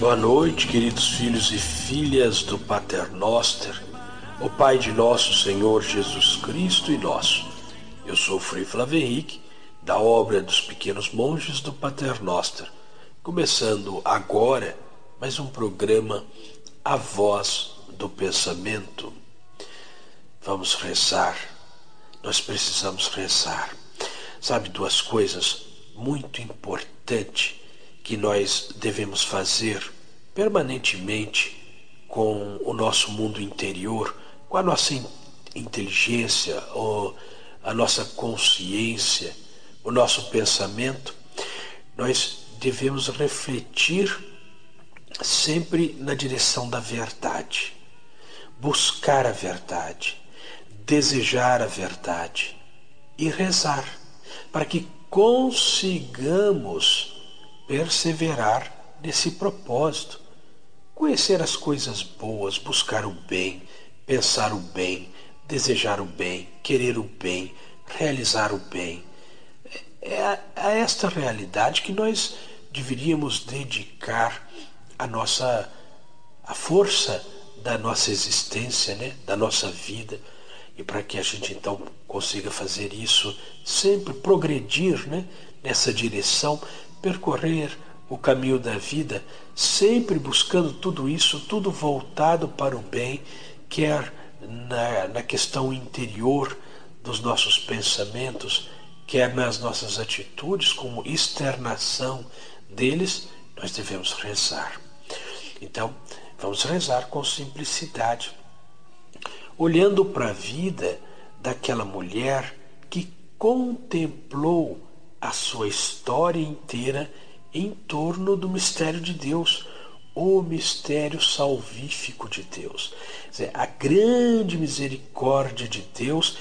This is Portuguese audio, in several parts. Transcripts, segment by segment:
Boa noite, queridos filhos e filhas do Pater Noster, o Pai de nosso Senhor Jesus Cristo e nosso. Eu sou o Frei Flávio Henrique, da obra dos Pequenos Monges do Pater Noster, começando agora mais um programa A Voz do Pensamento. Vamos rezar, nós precisamos rezar. Sabe, duas coisas muito importantes que nós devemos fazer permanentemente com o nosso mundo interior, com a nossa inteligência, ou a nossa consciência, o nosso pensamento. Nós devemos refletir sempre na direção da verdade, buscar a verdade, desejar a verdade e rezar para que consigamos perseverar nesse propósito, conhecer as coisas boas, buscar o bem, pensar o bem, desejar o bem, querer o bem, realizar o bem. É a esta realidade que nós deveríamos dedicar a força da nossa existência, né? Da nossa vida, e para que a gente então consiga fazer isso, sempre progredir, né? Nessa direção, percorrer o caminho da vida, sempre buscando tudo isso, tudo voltado para o bem, quer na questão interior dos nossos pensamentos, quer nas nossas atitudes, como externação deles, nós devemos rezar. Então, vamos rezar com simplicidade, olhando para a vida daquela mulher que contemplou a sua história inteira em torno do mistério de Deus, o mistério salvífico de Deus. Quer dizer, a grande misericórdia de Deus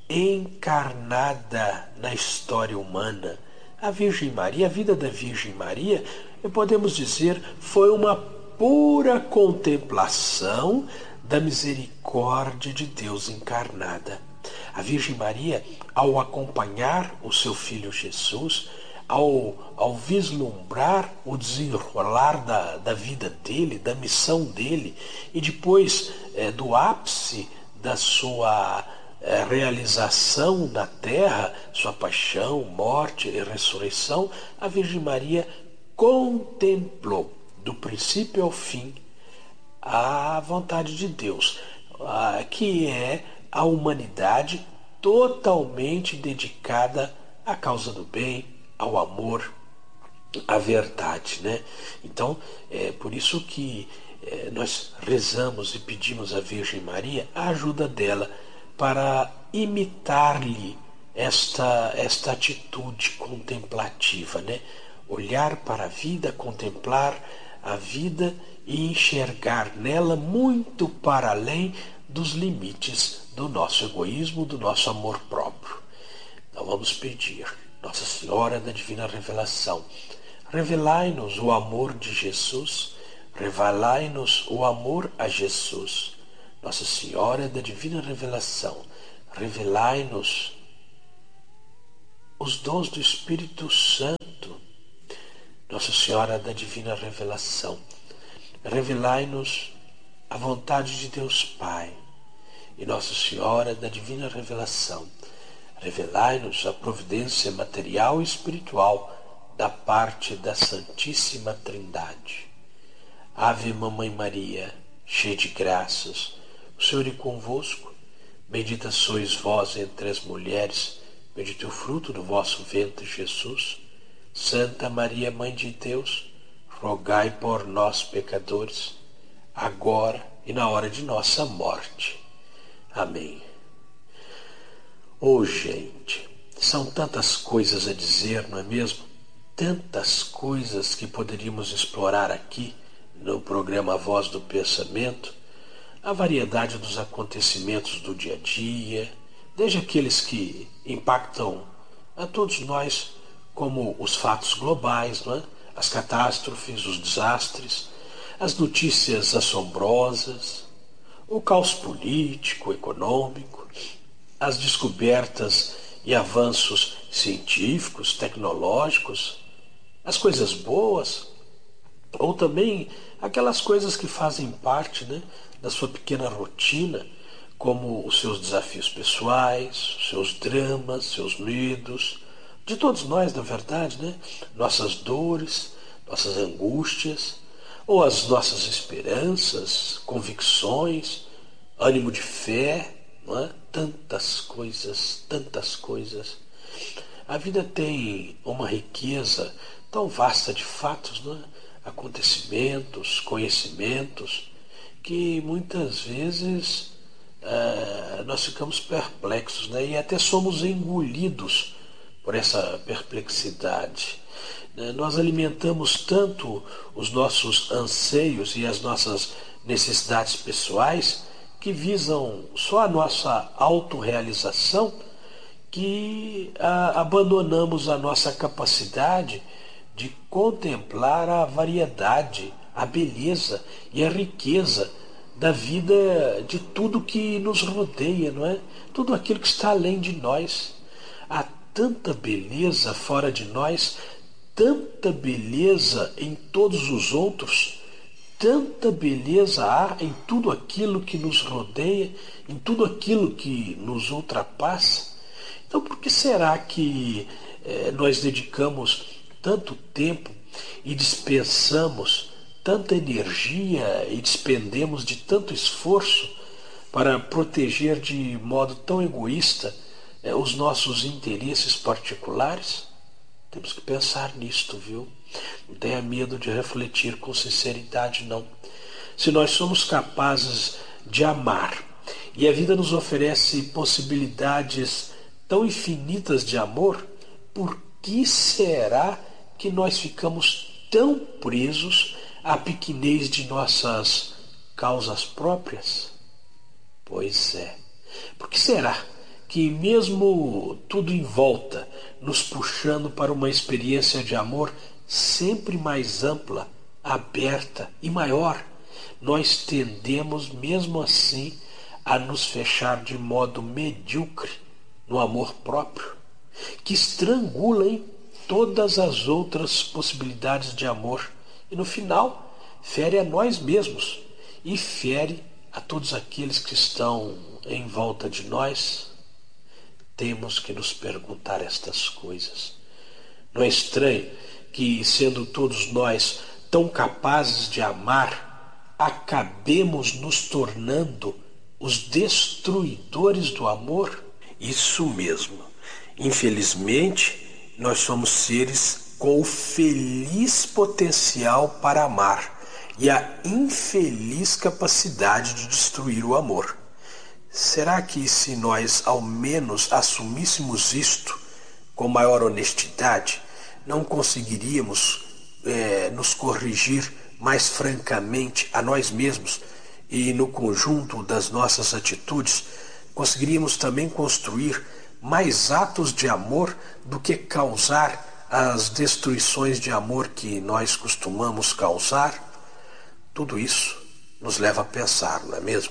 encarnada na história humana. A Virgem Maria, a vida da Virgem Maria, podemos dizer, foi uma pura contemplação da misericórdia de Deus encarnada. A Virgem Maria, ao acompanhar o seu filho Jesus, ao vislumbrar o desenrolar da vida dele, da missão dele, e depois do ápice da sua realização na terra, sua paixão, morte e ressurreição, a Virgem Maria contemplou, do princípio ao fim, a vontade de Deus, que é a humanidade totalmente dedicada à causa do bem, ao amor, à verdade, né? Então, é por isso que nós rezamos e pedimos à Virgem Maria a ajuda dela para imitar-lhe esta atitude contemplativa, né? Olhar para a vida, contemplar a vida e enxergar nela muito para além dos limites do nosso egoísmo, do nosso amor próprio. Então vamos pedir: Nossa Senhora da Divina Revelação, revelai-nos o amor de Jesus, revelai-nos o amor a Jesus. Nossa Senhora da Divina Revelação, revelai-nos os dons do Espírito Santo. Nossa Senhora da Divina Revelação, revelai-nos a vontade de Deus Pai. E Nossa Senhora da Divina Revelação, revelai-nos a providência material e espiritual da parte da Santíssima Trindade. Ave Mamãe Maria, cheia de graças, o Senhor é convosco. Bendita sois vós entre as mulheres, bendito é o fruto do vosso ventre, Jesus. Santa Maria, Mãe de Deus, rogai por nós, pecadores, agora e na hora de nossa morte. Amém. Gente, são tantas coisas a dizer, não é mesmo? Tantas coisas que poderíamos explorar aqui no programa Voz do Pensamento, a variedade dos acontecimentos do dia a dia, desde aqueles que impactam a todos nós, como os fatos globais, não é? As catástrofes, os desastres, as notícias assombrosas, o caos político, econômico, as descobertas e avanços científicos, tecnológicos, as coisas boas, Ou também aquelas coisas que fazem parte, né, da sua pequena rotina, como os seus desafios pessoais, os seus dramas, seus medos, de todos nós, na verdade, né? Nossas dores, nossas angústias, ou as nossas esperanças, convicções, ânimo de fé, não é? Tantas coisas, tantas coisas. A vida tem uma riqueza tão vasta de fatos, não é? Acontecimentos, conhecimentos, que muitas vezes nós ficamos perplexos, né? E até somos engolidos por essa perplexidade. Nós alimentamos tanto os nossos anseios e as nossas necessidades pessoais que visam só a nossa autorrealização, que abandonamos a nossa capacidade de contemplar a variedade, a beleza e a riqueza da vida, de tudo que nos rodeia, não é? Tudo aquilo que está além de nós. Há tanta beleza fora de nós, tanta beleza em todos os outros, tanta beleza há em tudo aquilo que nos rodeia, em tudo aquilo que nos ultrapassa. Então, por que será que nós dedicamos tanto tempo e dispensamos tanta energia e despendemos de tanto esforço para proteger de modo tão egoísta os nossos interesses particulares? Temos que pensar nisto, viu? Não tenha medo de refletir com sinceridade, não. Se nós somos capazes de amar e a vida nos oferece possibilidades tão infinitas de amor, por que será que nós ficamos tão presos à pequenez de nossas causas próprias? Pois é. Por que será que, mesmo tudo em volta, nos puxando para uma experiência de amor sempre mais ampla, aberta e maior, nós tendemos, mesmo assim, a nos fechar de modo medíocre no amor próprio, que estrangula em todas as outras possibilidades de amor e, no final, fere a nós mesmos e fere a todos aqueles que estão em volta de nós? Temos que nos perguntar estas coisas. Não é estranho que, sendo todos nós tão capazes de amar, acabemos nos tornando os destruidores do amor? Isso mesmo. Infelizmente, nós somos seres com o feliz potencial para amar e a infeliz capacidade de destruir o amor. Será que, se nós ao menos assumíssemos isto com maior honestidade, não conseguiríamos nos corrigir mais francamente a nós mesmos e, no conjunto das nossas atitudes, conseguiríamos também construir mais atos de amor do que causar as destruições de amor que nós costumamos causar? Tudo isso nos leva a pensar, não é mesmo?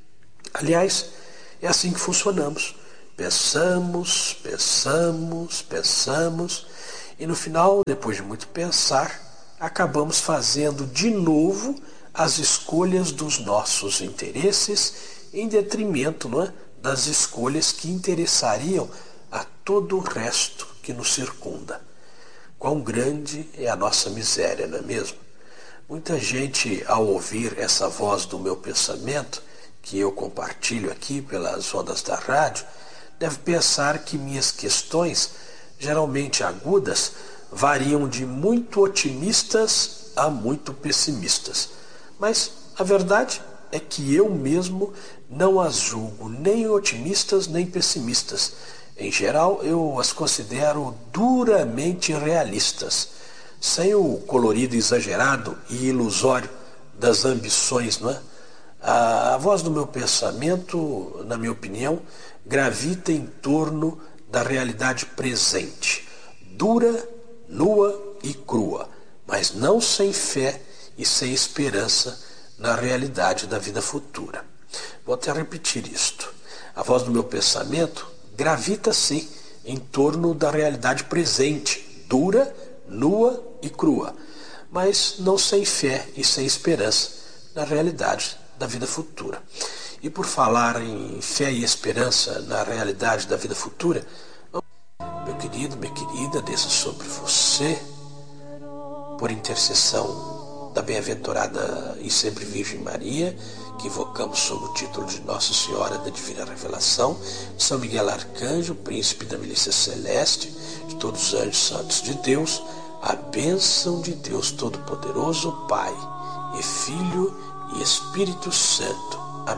Aliás, é assim que funcionamos. Pensamos, pensamos, pensamos e no final, depois de muito pensar, acabamos fazendo de novo as escolhas dos nossos interesses em detrimento, não é, das escolhas que interessariam a todo o resto que nos circunda. Quão grande é a nossa miséria, não é mesmo? Muita gente, ao ouvir essa voz do meu pensamento, que eu compartilho aqui pelas ondas da rádio, deve pensar que minhas questões, geralmente agudas, variam de muito otimistas a muito pessimistas. Mas a verdade é que eu mesmo não as julgo nem otimistas nem pessimistas. Em geral, eu as considero duramente realistas, sem o colorido exagerado e ilusório das ambições, não é? A voz do meu pensamento, na minha opinião, gravita em torno da realidade presente, dura, nua e crua, mas não sem fé e sem esperança na realidade da vida futura. Vou até repetir isto. A voz do meu pensamento gravita, sim, em torno da realidade presente, dura, nua e crua, mas não sem fé e sem esperança na realidade da vida futura. E por falar em fé e esperança na realidade da vida futura, meu querido, minha querida, desça sobre você, por intercessão da bem-aventurada e sempre Virgem Maria, que invocamos sob o título de Nossa Senhora da Divina Revelação, São Miguel Arcanjo, príncipe da milícia celeste, de todos os anjos santos de Deus, a bênção de Deus Todo-Poderoso, Pai, e Filho e Espírito Santo,